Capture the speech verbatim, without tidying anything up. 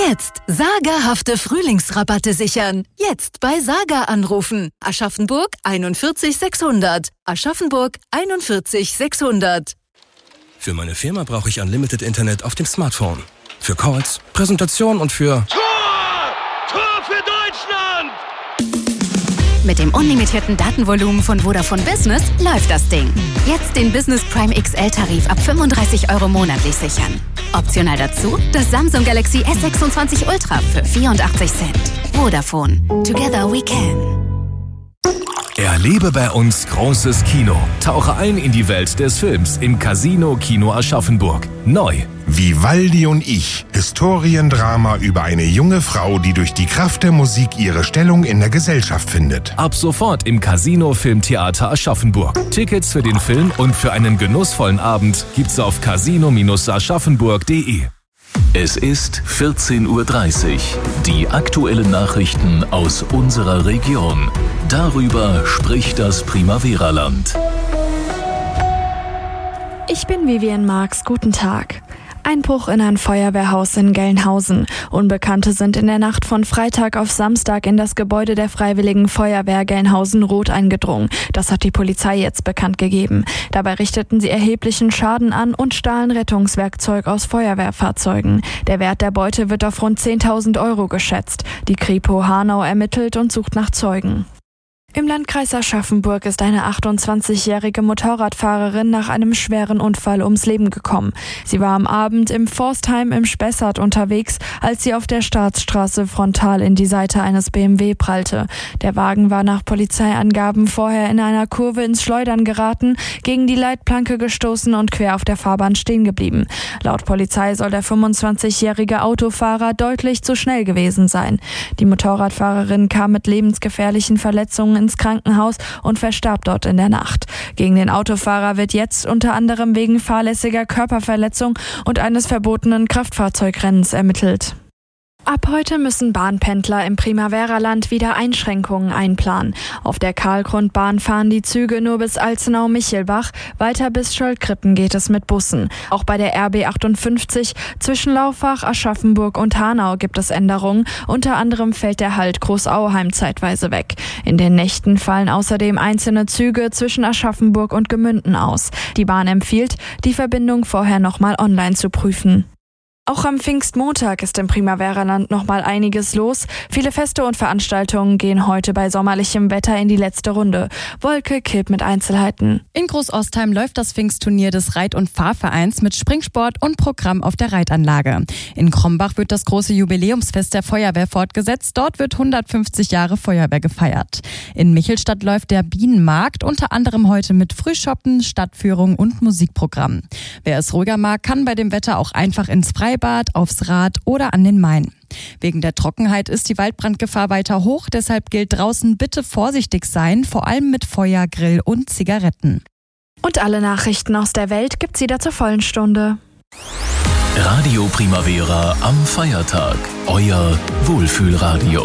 Jetzt sagerhafte Frühlingsrabatte sichern. Jetzt bei Saga anrufen. Aschaffenburg einundvierzig sechshundert. Aschaffenburg einundvierzig sechshundert. Für meine Firma brauche ich Unlimited Internet auf dem Smartphone. Für Calls, Präsentation und für... Tor! Tor für Deutschland! Mit dem unlimitierten Datenvolumen von Vodafone Business läuft das Ding. Jetzt den Business Prime X L-Tarif ab fünfunddreißig Euro monatlich sichern. Optional dazu das Samsung Galaxy S sechsundzwanzig Ultra für vierundachtzig Cent. Vodafone. Together we can. Erlebe bei uns großes Kino. Tauche ein in die Welt des Films im Casino Kino Aschaffenburg. Neu. Vivaldi und ich. Historiendrama über eine junge Frau, die durch die Kraft der Musik ihre Stellung in der Gesellschaft findet. Ab sofort im Casino Filmtheater Aschaffenburg. Tickets für den Film und für einen genussvollen Abend gibt's auf casino aschaffenburg punkt de. Es ist vierzehn Uhr dreißig. Die aktuellen Nachrichten aus unserer Region. Darüber spricht das Primavera-Land. Ich bin Vivian Marx. Guten Tag. Einbruch in ein Feuerwehrhaus in Gelnhausen. Unbekannte sind in der Nacht von Freitag auf Samstag in das Gebäude der Freiwilligen Feuerwehr Gelnhausen-Roth eingedrungen. Das hat die Polizei jetzt bekannt gegeben. Dabei richteten sie erheblichen Schaden an und stahlen Rettungswerkzeug aus Feuerwehrfahrzeugen. Der Wert der Beute wird auf rund zehntausend Euro geschätzt. Die Kripo Hanau ermittelt und sucht nach Zeugen. Im Landkreis Aschaffenburg ist eine achtundzwanzigjährige Motorradfahrerin nach einem schweren Unfall ums Leben gekommen. Sie war am Abend im Forstheim im Spessart unterwegs, als sie auf der Staatsstraße frontal in die Seite eines B M W prallte. Der Wagen war nach Polizeiangaben vorher in einer Kurve ins Schleudern geraten, gegen die Leitplanke gestoßen und quer auf der Fahrbahn stehen geblieben. Laut Polizei soll der fünfundzwanzigjährige Autofahrer deutlich zu schnell gewesen sein. Die Motorradfahrerin kam mit lebensgefährlichen Verletzungen ins Krankenhaus und verstarb dort in der Nacht. Gegen den Autofahrer wird jetzt unter anderem wegen fahrlässiger Körperverletzung und eines verbotenen Kraftfahrzeugrennens ermittelt. Ab heute müssen Bahnpendler im Primavera-Land wieder Einschränkungen einplanen. Auf der Karlgrundbahn fahren die Züge nur bis Alzenau-Michelbach, weiter bis Schollkrippen geht es mit Bussen. Auch bei der R B achtundfünfzig zwischen Laufach, Aschaffenburg und Hanau gibt es Änderungen. Unter anderem fällt der Halt Großauheim zeitweise weg. In den Nächten fallen außerdem einzelne Züge zwischen Aschaffenburg und Gemünden aus. Die Bahn empfiehlt, die Verbindung vorher nochmal online zu prüfen. Auch am Pfingstmontag ist im Primavera-Land noch mal einiges los. Viele Feste und Veranstaltungen gehen heute bei sommerlichem Wetter in die letzte Runde. Wolke Kipp mit Einzelheiten. In Großostheim läuft das Pfingstturnier des Reit- und Fahrvereins mit Springsport und Programm auf der Reitanlage. In Krombach wird das große Jubiläumsfest der Feuerwehr fortgesetzt. Dort wird hundertfünfzig Jahre Feuerwehr gefeiert. In Michelstadt läuft der Bienenmarkt, unter anderem heute mit Frühschoppen, Stadtführung und Musikprogramm. Wer es ruhiger mag, kann bei dem Wetter auch einfach ins Freibad, aufs Rad oder an den Main. Wegen der Trockenheit ist die Waldbrandgefahr weiter hoch, deshalb gilt draußen bitte vorsichtig sein, vor allem mit Feuer, Grill und Zigaretten. Und alle Nachrichten aus der Welt gibt's wieder zur vollen Stunde. Radio Primavera am Feiertag. Euer Wohlfühlradio.